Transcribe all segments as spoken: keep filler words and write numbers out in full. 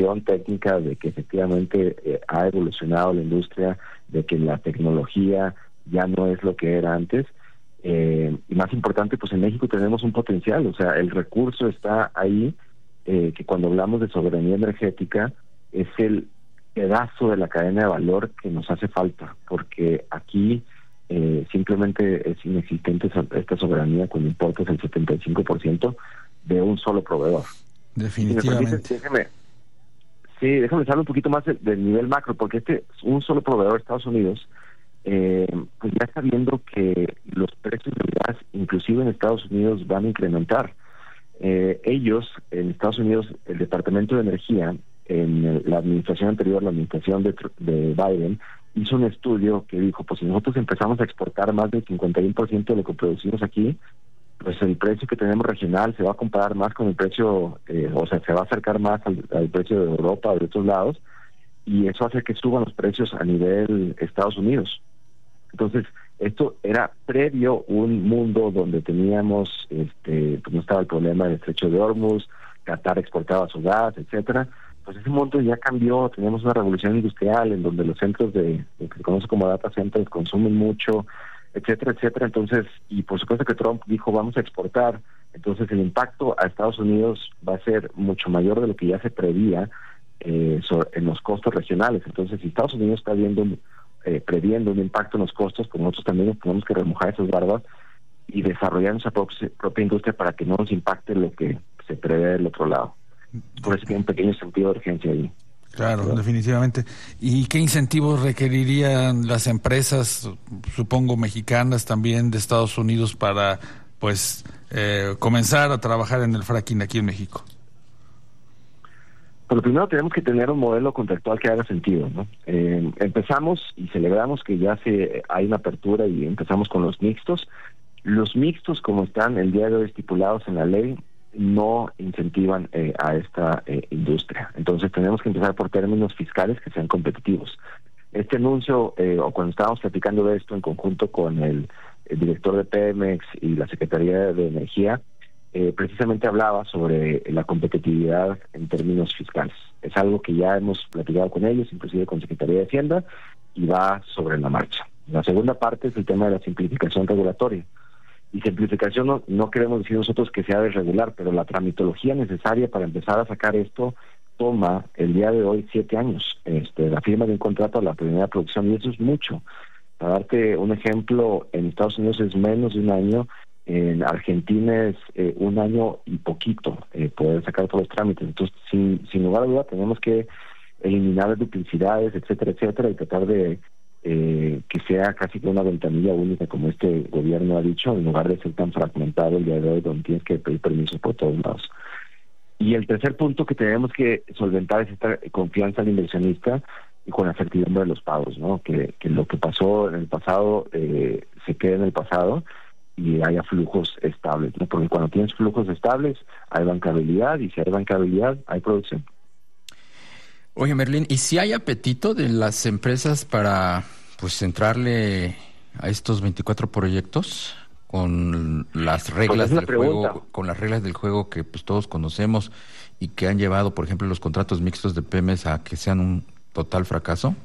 demostración técnica de que efectivamente eh, ha evolucionado la industria, de que la tecnología ya no es lo que era antes. Eh, y más importante, pues en México tenemos un potencial, o sea, el recurso está ahí, eh, que cuando hablamos de soberanía energética es el pedazo de la cadena de valor que nos hace falta, porque aquí eh, simplemente es inexistente esa, esta soberanía cuando importas el setenta y cinco por ciento de un solo proveedor. Definitivamente. Si déjeme, sí, déjame hablar un poquito más del, del nivel macro, porque este un solo proveedor de Estados Unidos, eh, pues ya está viendo que los precios del gas, inclusive en Estados Unidos, van a incrementar. Eh, ellos, en Estados Unidos, el Departamento de Energía, en la administración anterior, la administración de, de Biden, hizo un estudio que dijo, pues si nosotros empezamos a exportar más del cincuenta y uno por ciento de lo que producimos aquí, pues el precio que tenemos regional se va a comparar más con el precio, eh, o sea, se va a acercar más al, al precio de Europa o de otros lados, y eso hace que suban los precios a nivel Estados Unidos. Entonces, esto era previo un mundo donde teníamos, este, pues no estaba el problema del estrecho de Hormuz, Qatar exportaba su gas, etcétera. Pues ese mundo ya cambió, tenemos una revolución industrial en donde los centros de, lo que se conoce como data centers, consumen mucho, etcétera, etcétera. Entonces, y por supuesto que Trump dijo vamos a exportar, entonces el impacto a Estados Unidos va a ser mucho mayor de lo que ya se prevía eh, sobre, en los costos regionales. Entonces, si Estados Unidos está viendo eh, previendo un impacto en los costos, pues nosotros también nos tenemos que remojar esas barbas y desarrollar nuestra propia, propia industria para que no nos impacte lo que se prevé del otro lado. Por eso tiene un pequeño sentido de urgencia ahí. Claro, ¿no? Definitivamente. ¿Y qué incentivos requerirían las empresas, supongo mexicanas también, de Estados Unidos para pues eh, comenzar a trabajar en el fracking aquí en México? Pero primero tenemos que tener un modelo contractual que haga sentido, ¿no? Eh, empezamos y celebramos que ya se hay una apertura y empezamos con los mixtos. Los mixtos, como están el día de hoy estipulados en la ley, no incentivan eh, a esta eh, industria. Entonces tenemos que empezar por términos fiscales que sean competitivos. Este anuncio, eh, o cuando estábamos platicando de esto en conjunto con el, el director de Pemex y la Secretaría de Energía, eh, precisamente hablaba sobre la competitividad en términos fiscales. Es algo que ya hemos platicado con ellos, inclusive con Secretaría de Hacienda, y va sobre la marcha. La segunda parte es el tema de la simplificación regulatoria. Y simplificación no, no queremos decir nosotros que sea desregular, pero la tramitología necesaria para empezar a sacar esto toma el día de hoy siete años. Este, la firma de un contrato a la primera producción, y eso es mucho. Para darte un ejemplo, en Estados Unidos es menos de un año, en Argentina es eh, un año y poquito eh, poder sacar todos los trámites. Entonces, sin, sin lugar a duda, tenemos que eliminar duplicidades, etcétera, etcétera, y tratar de Eh, que sea casi que una ventanilla única, como este gobierno ha dicho, en lugar de ser tan fragmentado el día de hoy, donde tienes que pedir permiso por todos lados. Y el tercer punto que tenemos que solventar es esta confianza al inversionista y con la certidumbre de los pagos, ¿no? Que, que lo que pasó en el pasado eh, se quede en el pasado y haya flujos estables, ¿no? Porque cuando tienes flujos estables hay bancabilidad, y si hay bancabilidad hay producción. Oye, Merlín, ¿y si hay apetito de las empresas para pues entrarle a estos veinticuatro proyectos con las reglas pues del juego, con las reglas del juego que pues todos conocemos y que han llevado, por ejemplo, los contratos mixtos de Pemex a que sean un total fracaso?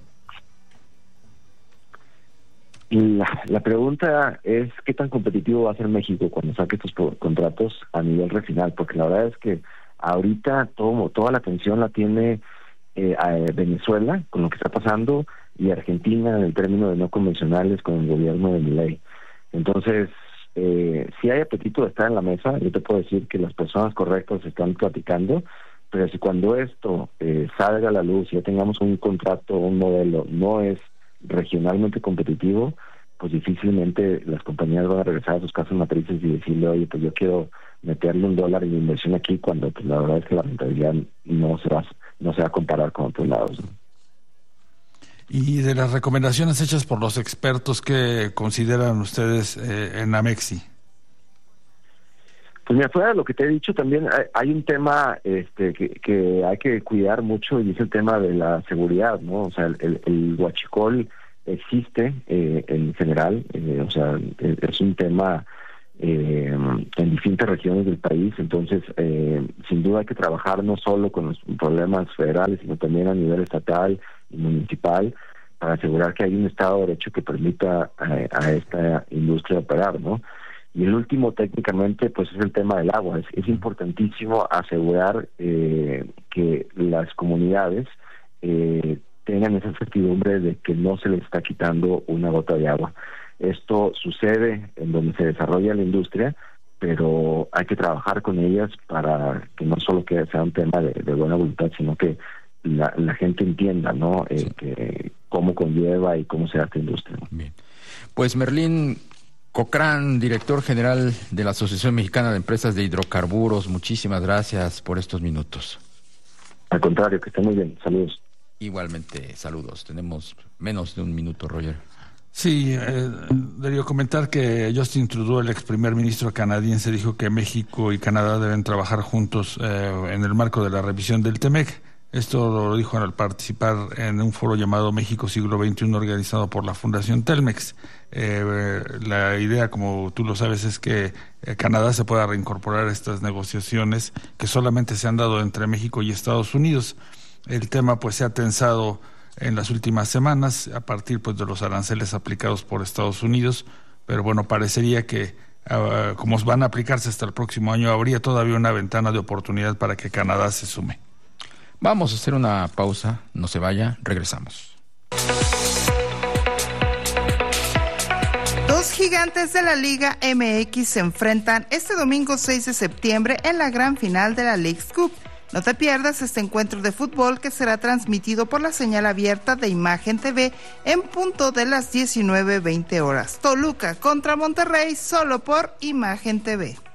La, la pregunta es qué tan competitivo va a ser México cuando saque estos contratos a nivel regional, porque la verdad es que ahorita todo, toda la atención la tiene Eh, a Venezuela con lo que está pasando y Argentina en el término de no convencionales con el gobierno de Milei. Entonces, eh, si hay apetito de estar en la mesa, yo te puedo decir que las personas correctas están platicando, pero si cuando esto eh, salga a la luz y ya tengamos un contrato, un modelo, no es regionalmente competitivo, pues difícilmente las compañías van a regresar a sus casas matrices y decirle, oye, pues yo quiero meterle un dólar en inversión aquí, cuando pues la verdad es que la rentabilidad no se va, no se va a comparar con otros lados, ¿no? Y de las recomendaciones hechas por los expertos, ¿qué consideran ustedes eh, en Amexi? Pues mira, fuera de lo que te he dicho, también hay, hay un tema este que, que hay que cuidar mucho, y es el tema de la seguridad, ¿no? O sea, el, el, el huachicol existe eh, en general, eh, o sea, es un tema eh, en distintas regiones del país. Entonces, eh, sin duda hay que trabajar no solo con los problemas federales, sino también a nivel estatal y municipal, para asegurar que hay un Estado de Derecho que permita a, a esta industria operar, ¿no? Y el último, técnicamente, pues es el tema del agua. Es, es importantísimo asegurar eh, que las comunidades eh, tengan esa certidumbre de que no se les está quitando una gota de agua. Esto sucede en donde se desarrolla la industria, pero hay que trabajar con ellas para que no solo que sea un tema de, de buena voluntad, sino que la, la gente entienda, ¿no? Eh, sí. que cómo conlleva y cómo se hace esta industria. Bien. Pues Merlín Cochrane, director general de la Asociación Mexicana de Empresas de Hidrocarburos, muchísimas gracias por estos minutos. Al contrario, que estén muy bien. Saludos. Igualmente, saludos. Tenemos menos de un minuto, Roger. Sí, eh, debería comentar que Justin Trudeau, el ex primer ministro canadiense, dijo que México y Canadá deben trabajar juntos eh, en el marco de la revisión del TEMEC. Esto lo dijo al participar en un foro llamado México Siglo veintiuno organizado por la Fundación Telmex. Eh, la idea, como tú lo sabes, es que eh, Canadá se pueda reincorporar a estas negociaciones que solamente se han dado entre México y Estados Unidos. El tema pues se ha tensado en las últimas semanas a partir pues de los aranceles aplicados por Estados Unidos, pero bueno, parecería que uh, como van a aplicarse hasta el próximo año, habría todavía una ventana de oportunidad para que Canadá se sume. Vamos a hacer una pausa, no se vaya, regresamos. Dos gigantes de la Liga M X se enfrentan este domingo seis de septiembre en la gran final de la Leagues Cup. No te pierdas este encuentro de fútbol que será transmitido por la señal abierta de Imagen T V en punto de las diecinueve veinte horas. Toluca contra Monterrey solo por Imagen T V.